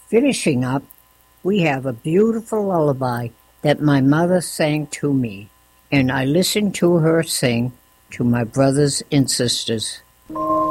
Finishing up, we have a beautiful lullaby that my mother sang to me, and I listened to her sing to my brothers and sisters.